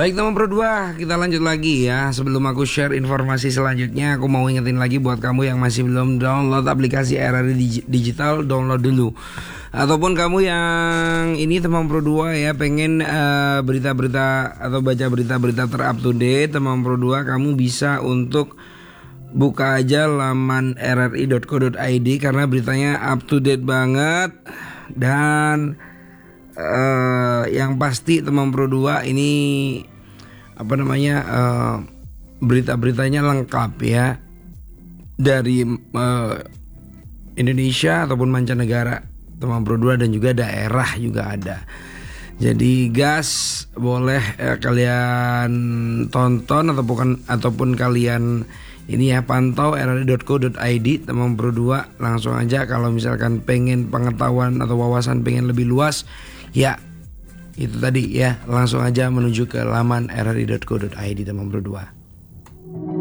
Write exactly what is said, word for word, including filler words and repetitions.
Baik teman Pro dua, kita lanjut lagi ya. Sebelum aku share informasi selanjutnya, aku mau ingetin lagi buat kamu yang masih belum download aplikasi R R I Digital, download dulu. Ataupun kamu yang ini teman Pro dua ya, pengen uh, berita-berita atau baca berita-berita ter-up to date teman Pro dua, kamu bisa untuk buka aja laman r r i dot co dot i d karena beritanya up to date banget. Dan Uh, yang pasti teman Pro dua ini apa namanya uh, berita-beritanya lengkap ya, dari uh, Indonesia ataupun mancanegara teman Pro dua, dan juga daerah juga ada. Jadi gas, boleh eh, kalian tonton ataupun ataupun kalian ini ya pantau r r i dot co dot i d teman Pro dua. Langsung aja kalau misalkan pengen pengetahuan atau wawasan pengen lebih luas, ya itu tadi ya, langsung aja menuju ke laman r r i dot co dot i d teman Pro dua.